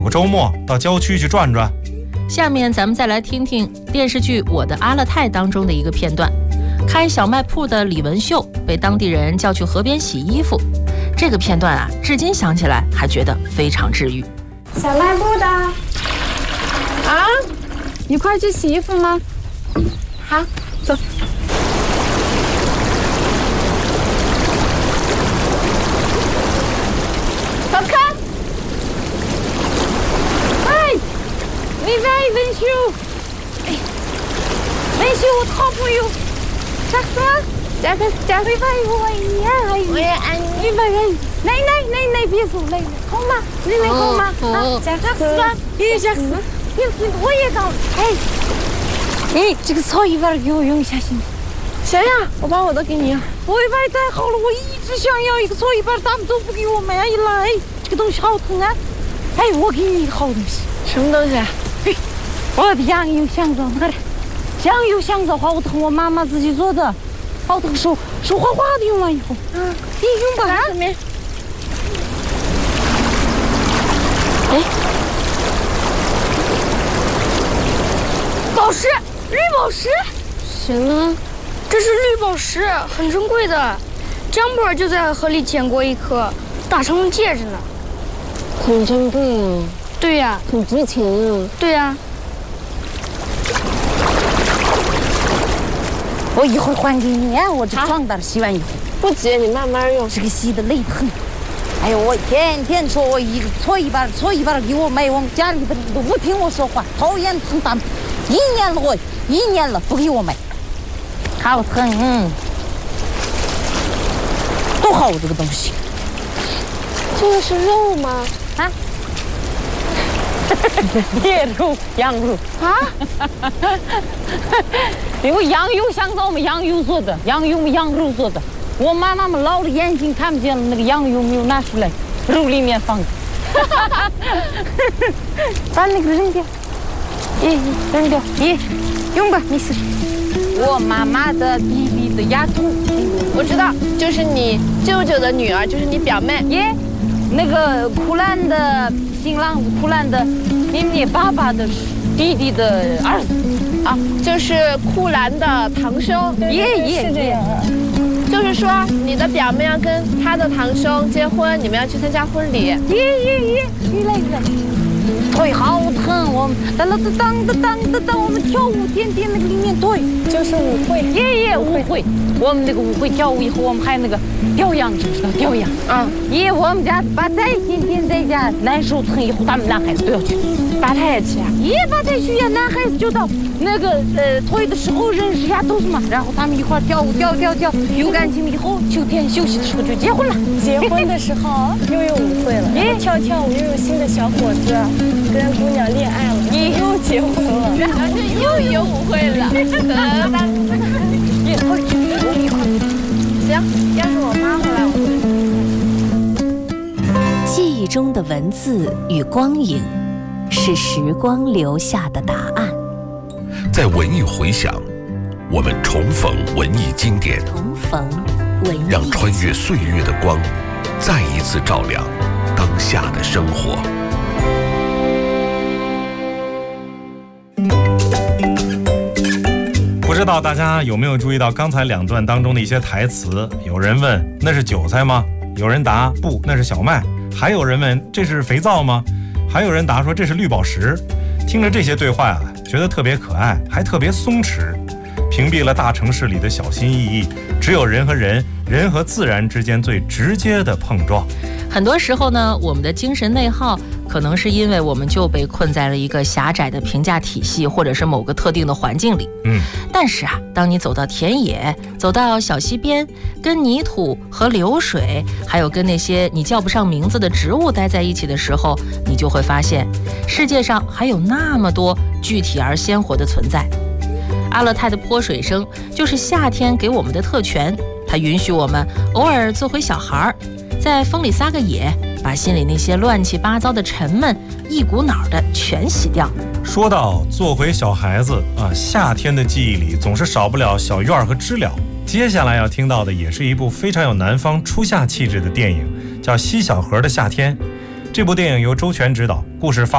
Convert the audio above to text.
我周末到郊区去转转。 下面咱们再来听听电视剧《我的阿勒泰》当中的一个片段。开小卖铺的李文秀被当地人叫去河边洗衣服，这个片段啊，至今想起来还觉得非常治愈。 小卖部的啊，一块去洗衣服吗？好，走。走开！哎，你喂文秀，哎，文秀，我的好朋友，咋子吗？这会喂我呀，我也爱你喂。奶别走，奶好吗？奶好吗？啊，这是吧？这是，我也搞。哎，这个草一半给我用一下行吗？ 行呀，我把我的给你。 我也买太好了，我一直想要一个草一半，他们都不给我买。一来，这个东西好疼啊！哎，我给你一个好东西。 什么东西啊？ 嘿，我的羊油香皂，看香油香皂好疼，我妈妈自己做的，好疼，手哗哗的，用完以后，你用吧。 上面。 哎，宝石，绿宝石。 行啊，这是绿宝石，很珍贵的。江波就在河里捡过一颗，打成了戒指呢。 很珍贵啊。 对呀。 很值钱啊。 对呀。 我一会儿还给你，我这壮大了洗完以后。 不急，你慢慢用。 这个洗的累得很。哎呦，我天天说我一个搓一半给我买，我家里的人都不听我说话，讨厌疼他们。一年了不给我买，好疼。多好这个东西。 这个是肉吗？ 啊？野肉，羊肉啊？因为羊油香皂嘛，羊油做的，羊油嘛，羊肉做的。我妈妈们老的眼睛看不见了，那个羊油没有拿出来，肉里面放的。把那个扔掉，扔掉，用吧，没事。我妈妈的弟弟的丫头， 我知道，就是你舅舅的女儿，就是你表妹。 那个库兰的新郎子，库兰的你爸爸的弟弟的儿子啊，就是库兰的堂兄。 是这样啊。 就是说，你的表妹要跟他的堂兄结婚，你们要去参加婚礼。 你来。腿好疼，我们当我们跳舞，天那个里面腿就是舞会。 舞会，我们那个舞会跳舞以后，我们还那个调羊，知不知道调羊？我们家八太天在家难受疼以后，他们男孩子都要去。 八太也去啊？ 八太去呀，男孩子就到那个退的时候认识丫头子嘛，然后他们一块跳舞跳，有感情以后秋天休息的时候就结婚了。 结婚的时候又有舞会了，跳舞又有新的小伙子跟姑娘恋爱了，又结婚了， 然后就又有舞会了。行，要是我妈回来，我记忆中的文字与光影，是时光留下的答案。 在文艺回响，我们重逢文艺经典，让穿越岁月的光再一次照亮当下的生活。 不知道大家有没有注意到刚才两段当中的一些台词？有人问那是韭菜吗？有人答不，那是小麦。还有人问这是肥皂吗？还有人答说这是绿宝石。听着这些对话啊，觉得特别可爱，还特别松弛，屏蔽了大城市里的小心翼翼，只有人和人和自然之间最直接的碰撞。 很多时候呢，我们的精神内耗可能是因为我们就被困在了一个狭窄的评价体系，或者是某个特定的环境里。但是啊，当你走到田野，走到小溪边，跟泥土和流水，还有跟那些你叫不上名字的植物待在一起的时候，你就会发现世界上还有那么多具体而鲜活的存在。阿勒泰的泼水声就是夏天给我们的特权，它允许我们偶尔做回小孩，在风里撒个野，把心里那些乱七八糟的沉闷一股脑的全洗掉。 说到做回小孩子啊，夏天的记忆里总是少不了小院和知了。接下来要听到的也是一部非常有南方初夏气质的电影，叫《西小河的夏天》。这部电影由周全执导，故事发